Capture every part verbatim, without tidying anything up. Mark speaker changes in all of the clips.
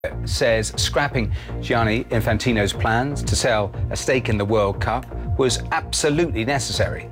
Speaker 1: Says scrapping Gianni Infantino's plans to sell a stake in the World Cup was absolutely necessary.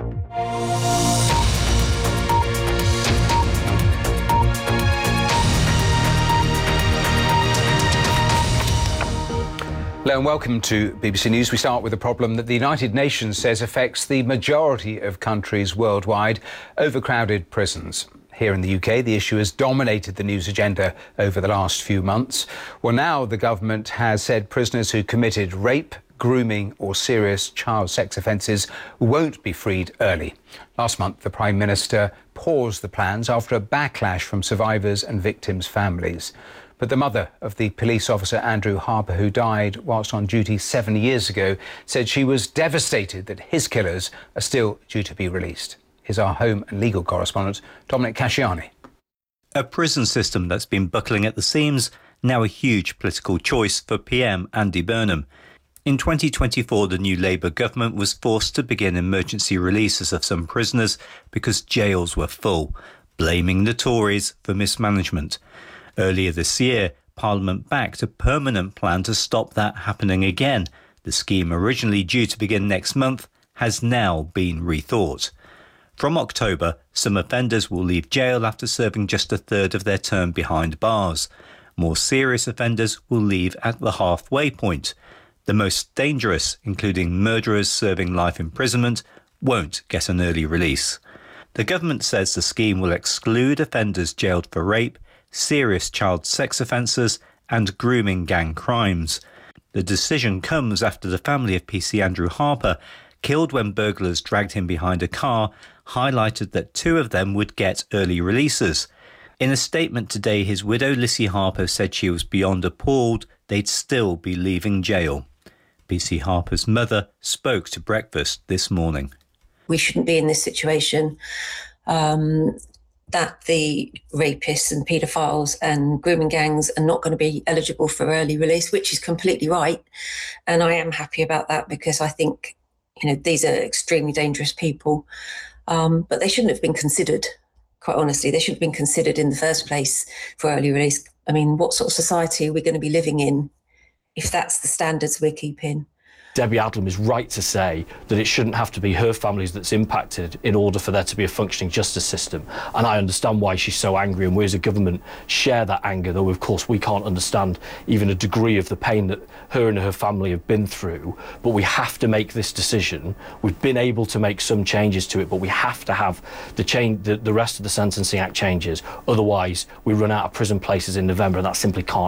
Speaker 1: Hello and welcome to B B C News. We start with a problem that the United Nations says affects the majority of countries worldwide: overcrowded prisons. Here in the U K, the issue has dominated the news agenda over the last few months. Well, now the government has said prisoners who committed rape, grooming or serious child sex offences won't be freed early. Last month, the Prime Minister paused the plans after a backlash from survivors and victims' families. But the mother of the police officer Andrew Harper, who died whilst on duty seven years ago, said she was devastated that his killers are still due to be released. Here's our home and legal correspondent, Dominic Casciani.
Speaker 2: A prison system that's been buckling at the seams, now a huge political choice for P M Andy Burnham. In twenty twenty-four, the new Labour government was forced to begin emergency releases of some prisoners because jails were full, blaming the Tories for mismanagement. Earlier this year, Parliament backed a permanent plan to stop that happening again. The scheme, originally due to begin next month, has now been rethought. From October, some offenders will leave jail after serving just a third of their term behind bars. More serious offenders will leave at the halfway point. The most dangerous, including murderers serving life imprisonment, won't get an early release. The government says the scheme will exclude offenders jailed for rape, serious child sex offences and grooming gang crimes. The decision comes after the family of P C Andrew Harper, killed when burglars dragged him behind a car, highlighted that two of them would get early releases. In a statement today, his widow Lissy Harper said she was beyond appalled they'd still be leaving jail. P C Harper's mother spoke to Breakfast this morning.
Speaker 3: We shouldn't be in this situation, um, that the rapists and paedophiles and grooming gangs are not going to be eligible for early release, which is completely right. And I am happy about that because I think, you know, these are extremely dangerous people, um, but they shouldn't have been considered, quite honestly. They shouldn't have been considered in the first place for early release. I mean, what sort of society are we going to be living in if that's the standards we're keeping?
Speaker 4: Debbie Adlam is right to say that it shouldn't have to be her families that's impacted in order for there to be a functioning justice system. And I understand why she's so angry, and we as a government share that anger, though of course we can't understand even a degree of the pain that her and her family have been through. But we have to make this decision. We've been able to make some changes to it, but we have to have the, change, the, the rest of the Sentencing Act changes. Otherwise, we run out of prison places in November, and that simply can't